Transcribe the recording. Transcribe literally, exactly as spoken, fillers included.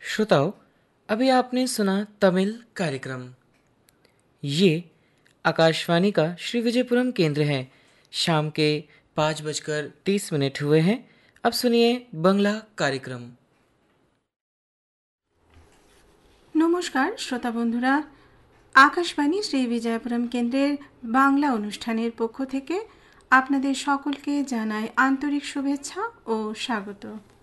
श्रोताओं, अभी आपने सुना तमिल कार्यक्रम। ये आकाशवाणी का श्री विजयपुरम केंद्र है। शाम के पाँच बजकर तीस मिनट हुए हैं। अब सुनिए बंगला कार्यक्रम। নমস্কার শ্রোতা বন্ধুরা, আকাশবাণী শ্রী বিজয়পুরম কেন্দ্রের বাংলা অনুষ্ঠানের পক্ষ থেকে আপনাদের সকলকে জানাই আন্তরিক শুভেচ্ছা ও স্বাগত।